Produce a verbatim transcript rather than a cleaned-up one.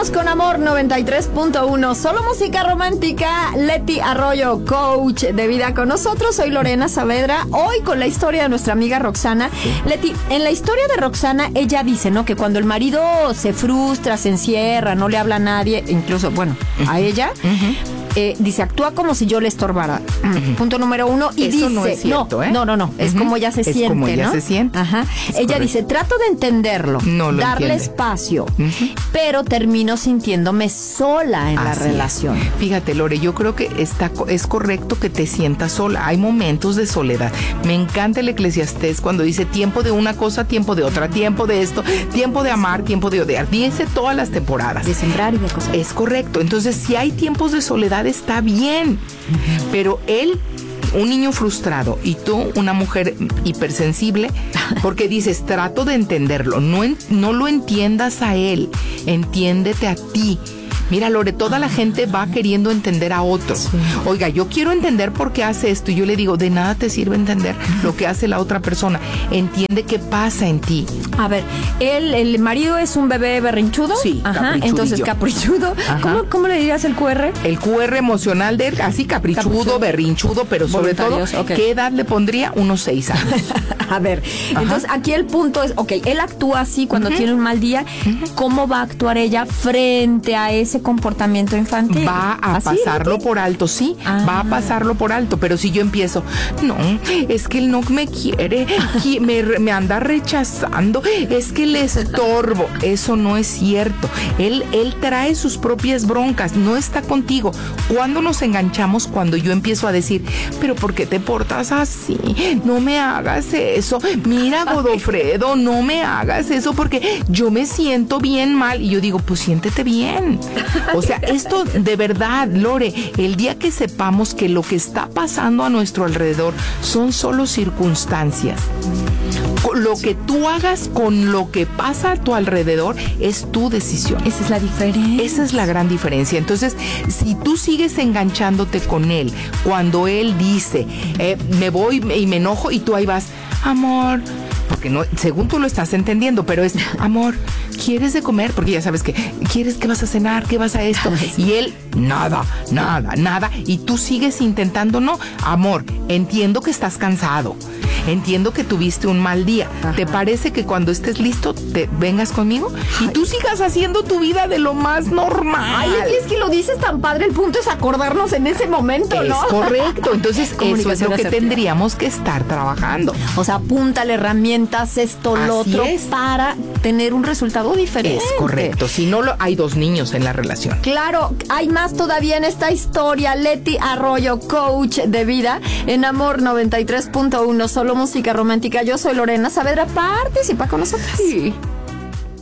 Seguimos con Amor noventa y tres punto uno, solo música romántica. Leti Arroyo, coach de vida con nosotros. Soy Lorena Saavedra, hoy con la historia de nuestra amiga Roxana. Leti, en la historia de Roxana, ella dice, ¿no?, que cuando el marido se frustra, se encierra, no le habla a nadie, incluso, bueno, uh-huh. a ella, uh-huh. Eh, dice, actúa como si yo le estorbara. Uh-huh. Punto número uno. Y Eso dice, no es cierto, no, ¿eh? no, no, no, es uh-huh. como ella se es siente, como ella ¿no? se siente. Ajá. Es ella correcto. dice, trato de entenderlo, no lo darle entiende. espacio, uh-huh. pero termino sintiéndome sola en Así la relación. Es. Fíjate, Lore, yo creo que está, es correcto que te sientas sola. Hay momentos de soledad. Me encanta el Eclesiastés cuando dice tiempo de una cosa, tiempo de otra, tiempo de esto, tiempo de amar, tiempo de odiar. Dice todas las temporadas. De sembrar y de cosas. Es correcto. Entonces, si hay tiempos de soledad, está bien. Uh-huh. Pero él, un niño frustrado, y tú, una mujer hipersensible, porque dices, trato de entenderlo. No, en, no lo entiendas a él, entiéndete a ti. Mira, Lore, toda la gente va queriendo entender a otro. Sí. Oiga, yo quiero entender por qué hace esto. Y yo le digo, de nada te sirve entender lo que hace la otra persona. Entiende qué pasa en ti. A ver, ¿el, el marido es un bebé berrinchudo? Sí, ajá, entonces caprichudo. ¿Cómo, ¿Cómo le dirías el Q R? El Q R emocional de él, así caprichudo, caprichudo. berrinchudo, pero sobre todo, okay. ¿qué edad le pondría? Unos seis años. A ver, ajá. Entonces aquí el punto es, ok, él actúa así cuando uh-huh. tiene un mal día. Uh-huh. ¿Cómo va a actuar ella frente a ese comportamiento infantil? Va a ¿Así, pasarlo Leti? por alto, sí, ah. va a pasarlo por alto, pero si yo empiezo, no, es que él no me quiere, me, me anda rechazando, es que le estorbo, eso no es cierto, él, él trae sus propias broncas, no está contigo. ¿Cuándo nos enganchamos? Cuando yo empiezo a decir, pero ¿por qué te portas así? No me hagas eso, mira Godofredo, no me hagas eso porque yo me siento bien mal, y yo digo, pues siéntete bien. O sea, esto de verdad, Lore, el día que sepamos que lo que está pasando a nuestro alrededor son solo circunstancias, lo que tú hagas con lo que pasa a tu alrededor es tu decisión. Esa es la diferencia. Esa es la gran diferencia. Entonces, si tú sigues enganchándote con él, cuando él dice, eh, me voy y me enojo, y tú ahí vas, amor, porque no, según tú lo estás entendiendo, pero es, amor, ¿quieres de comer? Porque ya sabes que, ¿quieres que vas a cenar? ¿Qué vas a esto? Y él, nada, nada, nada. Y tú sigues intentando, no, amor, entiendo que estás cansado. Entiendo que tuviste un mal día. Ajá. ¿Te parece que cuando estés listo te vengas conmigo? Ay. Y tú sigas haciendo tu vida de lo más normal. Ay, es que lo dices tan padre. El punto es acordarnos en ese momento, ¿no? Es correcto. Entonces, eso es lo que tendríamos que estar trabajando. O sea, apúntale herramientas, esto, Así lo otro, es. para tener un resultado diferente. Es correcto. Si no, lo, hay dos niños en la relación. Claro, hay más todavía en esta historia. Leti Arroyo, coach de vida, en Amor noventa y tres punto uno, solo música romántica. Yo soy Lorena Saavedra. Participa con nosotros. Sí.